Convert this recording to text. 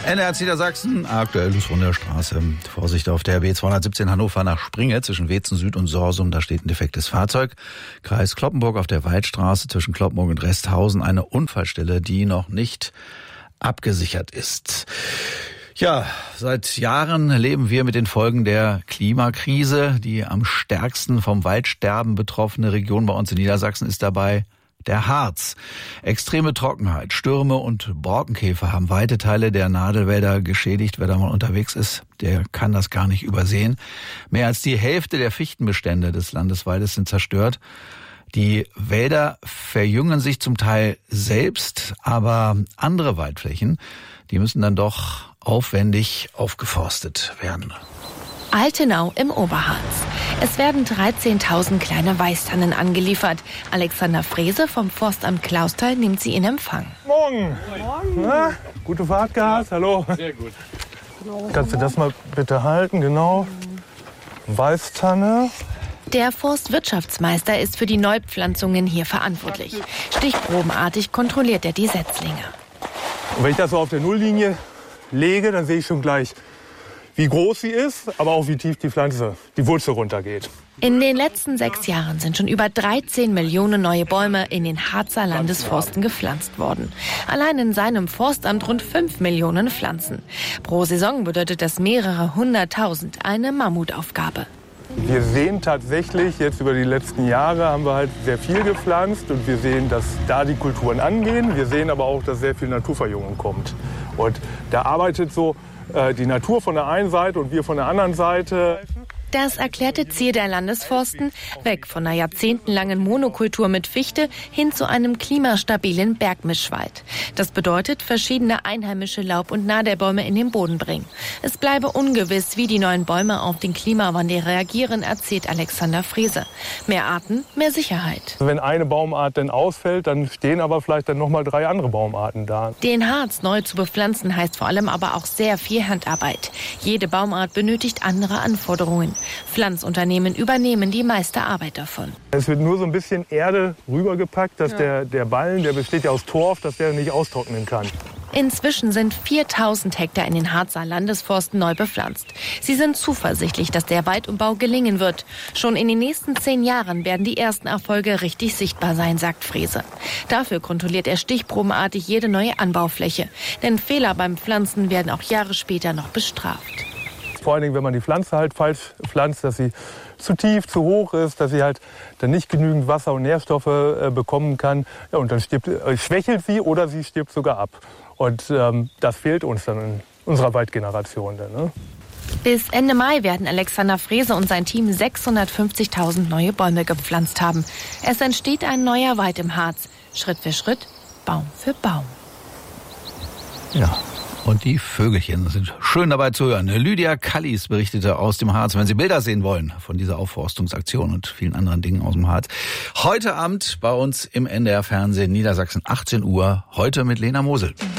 NDR Niedersachsen, aktuell ist von der Straße. Vorsicht auf der B217 Hannover nach Springe zwischen Wetzen Süd und Sorsum, da steht ein defektes Fahrzeug. Kreis Cloppenburg auf der Waldstraße zwischen Cloppenburg und Resthausen eine Unfallstelle, die noch nicht abgesichert ist. Ja, seit Jahren leben wir mit den Folgen der Klimakrise. Die am stärksten vom Waldsterben betroffene Region bei uns in Niedersachsen ist dabei der Harz. Extreme Trockenheit, Stürme und Borkenkäfer haben weite Teile der Nadelwälder geschädigt. Wer da mal unterwegs ist, der kann das gar nicht übersehen. Mehr als die Hälfte der Fichtenbestände des Landeswaldes sind zerstört. Die Wälder verjüngen sich zum Teil selbst, aber andere Waldflächen, die müssen dann doch aufwendig aufgeforstet werden. Altenau im Oberharz. Es werden 13.000 kleine Weißtannen angeliefert. Alexander Frese vom Forstamt Clausthal nimmt sie in Empfang. Morgen. Na, gute Fahrt gehabt? Hallo. Sehr gut. Kannst du das mal bitte halten? Genau. Weißtanne. Der Forstwirtschaftsmeister ist für die Neupflanzungen hier verantwortlich. Stichprobenartig kontrolliert er die Setzlinge. Und wenn ich das so auf der Nulllinie lege, dann sehe ich schon gleich, wie groß sie ist, aber auch wie tief die Pflanze, die Wurzel runtergeht. In den letzten 6 Jahren sind schon über 13 Millionen neue Bäume in den Harzer Landesforsten gepflanzt worden. Allein in seinem Forstamt rund 5 Millionen Pflanzen. Pro Saison bedeutet das mehrere 100.000, eine Mammutaufgabe. Wir sehen tatsächlich, jetzt über die letzten Jahre haben wir halt sehr viel gepflanzt und wir sehen, dass da die Kulturen angehen. Wir sehen aber auch, dass sehr viel Naturverjüngung kommt. Und da arbeitet so die Natur von der einen Seite und wir von der anderen Seite. Das erklärte Ziel der Landesforsten, weg von einer jahrzehntelangen Monokultur mit Fichte hin zu einem klimastabilen Bergmischwald. Das bedeutet, verschiedene einheimische Laub- und Nadelbäume in den Boden bringen. Es bleibe ungewiss, wie die neuen Bäume auf den Klimawandel reagieren, erzählt Alexander Frese. Mehr Arten, mehr Sicherheit. Wenn eine Baumart dann ausfällt, dann stehen aber vielleicht dann noch mal 3 andere Baumarten da. Den Harz neu zu bepflanzen heißt vor allem aber auch sehr viel Handarbeit. Jede Baumart benötigt andere Anforderungen. Pflanzunternehmen übernehmen die meiste Arbeit davon. Es wird nur so ein bisschen Erde rübergepackt, dass der Ballen, der besteht ja aus Torf, dass der nicht austrocknen kann. Inzwischen sind 4.000 Hektar in den Harzer Landesforsten neu bepflanzt. Sie sind zuversichtlich, dass der Waldumbau gelingen wird. Schon in den nächsten 10 Jahren werden die ersten Erfolge richtig sichtbar sein, sagt Frese. Dafür kontrolliert er stichprobenartig jede neue Anbaufläche. Denn Fehler beim Pflanzen werden auch Jahre später noch bestraft. Vor allen Dingen, wenn man die Pflanze halt falsch pflanzt, dass sie zu tief, zu hoch ist, dass sie halt dann nicht genügend Wasser und Nährstoffe bekommen kann. Ja, und dann schwächelt sie oder sie stirbt sogar ab. Und das fehlt uns dann in unserer Waldgeneration. Dann, ne? Bis Ende Mai werden Alexander Frese und sein Team 650.000 neue Bäume gepflanzt haben. Es entsteht ein neuer Wald im Harz. Schritt für Schritt, Baum für Baum. Ja. Und die Vögelchen sind schön dabei zu hören. Lydia Kallis berichtete aus dem Harz, wenn Sie Bilder sehen wollen von dieser Aufforstungsaktion und vielen anderen Dingen aus dem Harz. Heute Abend bei uns im NDR Fernsehen Niedersachsen 18 Uhr, heute mit Lena Mosel.